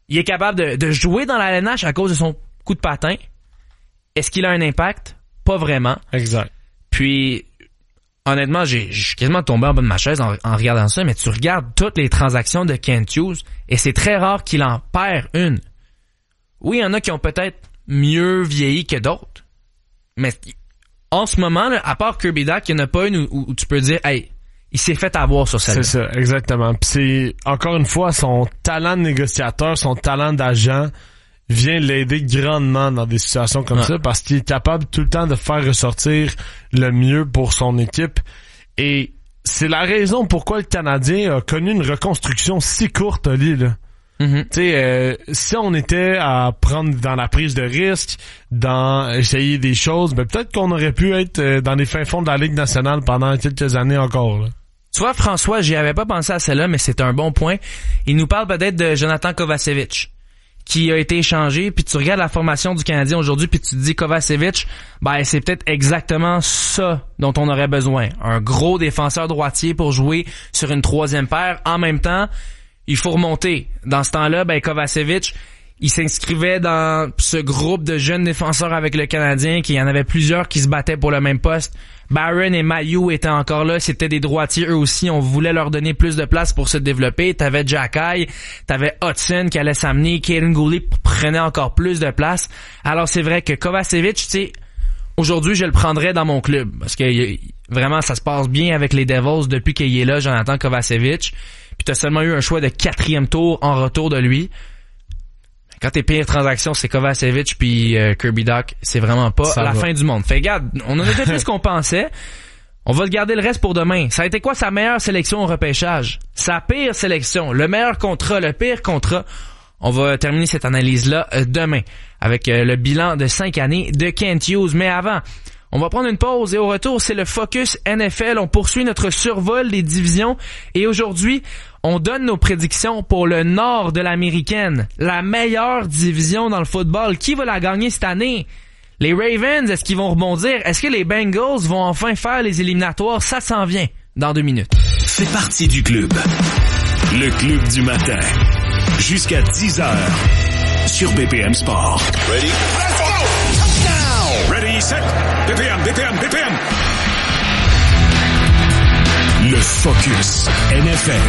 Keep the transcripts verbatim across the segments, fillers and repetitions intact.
il est capable de, de jouer dans la L N H à cause de son coup de patin. Est-ce qu'il a un impact? Pas vraiment. Exact. Puis, honnêtement, j'ai, j'ai quasiment tombé en bas de ma chaise en, en regardant ça, mais tu regardes toutes les transactions de Kent Hughes et c'est très rare qu'il en perd une. Oui, il y en a qui ont peut-être mieux vieilli que d'autres, mais en ce moment, là, à part Kirby Dach, il n'y en a pas une où, où tu peux dire « Hey, il s'est fait avoir sur celle-là. » C'est ça, exactement. Puis c'est, encore une fois, son talent de négociateur, son talent d'agent vient l'aider grandement dans des situations comme ouais. ça parce qu'il est capable tout le temps de faire ressortir le mieux pour son équipe. Et c'est la raison pourquoi le Canadien a connu une reconstruction si courte, Oli, là. Mm-hmm. Tu sais, euh, si on était à prendre dans la prise de risque, dans essayer des choses, ben peut-être qu'on aurait pu être euh, dans les fins fonds de la Ligue nationale pendant quelques années encore, là. Tu vois, François, j'y avais pas pensé à celle-là, mais c'est un bon point. Il nous parle peut-être de Jonathan Kovacevic, qui a été échangé, puis tu regardes la formation du Canadien aujourd'hui, puis tu te dis Kovacevic, ben c'est peut-être exactement ça dont on aurait besoin. Un gros défenseur droitier pour jouer sur une troisième paire. En même temps, il faut remonter. Dans ce temps-là, ben Kovacevic, il s'inscrivait dans ce groupe de jeunes défenseurs avec le Canadien, qu'il y en avait plusieurs qui se battaient pour le même poste. Barron et Mailloux étaient encore là, c'était des droitiers eux aussi, on voulait leur donner plus de place pour se développer. T'avais Jacky, t'avais Hudson qui allait s'amener, Kaden Guhle prenait encore plus de place. Alors c'est vrai que Kovacevic, tu sais, aujourd'hui je le prendrais dans mon club, parce que vraiment ça se passe bien avec les Devils depuis qu'il est là, Jonathan Kovacevic. Puis t'as seulement eu un choix de quatrième tour en retour de lui. Quand tes pires transactions, c'est Kovacevic puis euh, Kirby Dach, c'est vraiment pas ça la va. Fin du monde. Fait regarde, on en a fait plus ce qu'on pensait. On va garder le reste pour demain. Ça a été quoi sa meilleure sélection au repêchage? Sa pire sélection, le meilleur contrat, le pire contrat. On va terminer cette analyse-là euh, demain avec euh, le bilan de cinq années de Kent Hughes. Mais avant, on va prendre une pause et au retour, c'est le Focus N F L. On poursuit notre survol des divisions et aujourd'hui, on donne nos prédictions pour le nord de l'américaine. La meilleure division dans le football. Qui va la gagner cette année? Les Ravens, est-ce qu'ils vont rebondir? Est-ce que les Bengals vont enfin faire les éliminatoires? Ça s'en vient dans deux minutes. C'est parti du club. Le club du matin. Jusqu'à dix heures sur B P M Sport. Ready? Let's go! Ready, set, B P M, B P M, B P M. Le Focus N F L.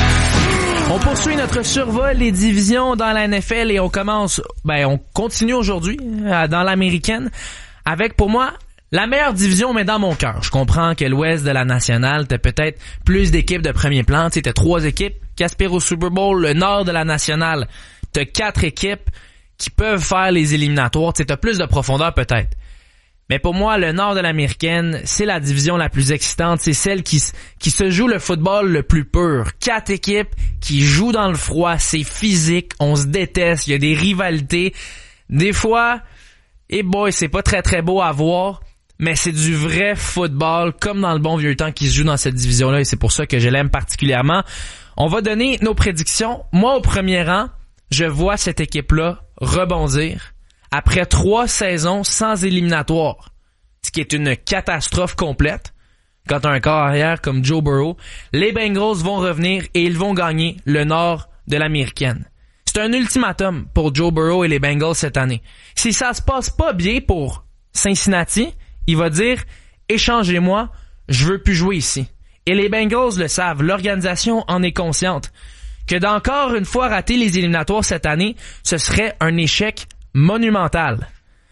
On poursuit notre survol des divisions dans la N F L et on commence, ben on continue aujourd'hui euh, dans l'américaine avec pour moi la meilleure division mais dans mon cœur. Je comprends que l'ouest de la nationale, t'as peut-être plus d'équipes de premier plan, tu sais, t'as trois équipes qui aspirent au Super Bowl. Le nord de la nationale, t'as quatre équipes qui peuvent faire les éliminatoires, tu sais, t'as plus de profondeur peut-être. Mais pour moi, le nord de l'américaine, c'est la division la plus excitante. C'est celle qui, qui se joue le football le plus pur. Quatre équipes qui jouent dans le froid. C'est physique. On se déteste. Il y a des rivalités. Des fois, et boy, c'est pas très très beau à voir. Mais c'est du vrai football, comme dans le bon vieux temps qui se joue dans cette division-là. Et c'est pour ça que je l'aime particulièrement. On va donner nos prédictions. Moi, au premier rang, je vois cette équipe-là rebondir. Après trois saisons sans éliminatoire, ce qui est une catastrophe complète, quand tu as un corps arrière comme Joe Burrow, les Bengals vont revenir et ils vont gagner le nord de l'américaine. C'est un ultimatum pour Joe Burrow et les Bengals cette année. Si ça se passe pas bien pour Cincinnati, il va dire « Échangez-moi, je veux plus jouer ici ». Et les Bengals le savent, l'organisation en est consciente. Que d'encore une fois rater les éliminatoires cette année, ce serait un échec monumental.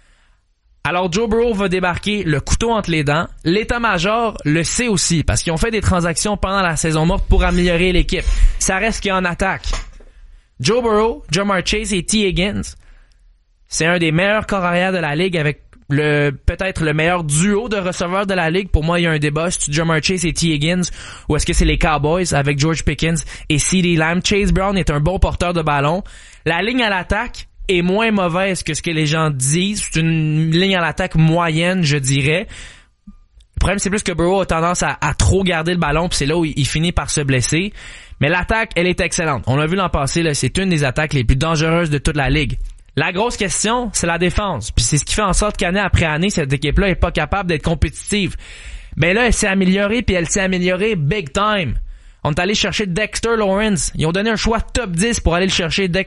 Alors Joe Burrow va débarquer le couteau entre les dents. L'état-major le sait aussi parce qu'ils ont fait des transactions pendant la saison morte pour améliorer l'équipe. Ça reste qu'il y a en attaque. Joe Burrow, Ja'Marr Chase et T. Higgins, c'est un des meilleurs corps arrière de la ligue avec le peut-être le meilleur duo de receveurs de la ligue. Pour moi, il y a un débat. C'est Ja'Marr Chase et T. Higgins ou est-ce que c'est les Cowboys avec George Pickens et CeeDee Lamb? Chase Brown est un bon porteur de ballon. La ligne à l'attaque est moins mauvaise que ce que les gens disent. C'est une ligne à l'attaque moyenne, je dirais. Le problème, c'est plus que Burrow a tendance à, à trop garder le ballon, puis c'est là où il, il finit par se blesser. Mais l'attaque, elle est excellente. On l'a vu l'an passé, là, c'est une des attaques les plus dangereuses de toute la ligue. La grosse question, c'est la défense. Puis c'est ce qui fait en sorte qu'année après année, cette équipe-là est pas capable d'être compétitive. Mais là, elle s'est améliorée, puis elle s'est améliorée big time. On est allé chercher Dexter Lawrence. Ils ont donné un choix top dix pour aller le chercher. Dex-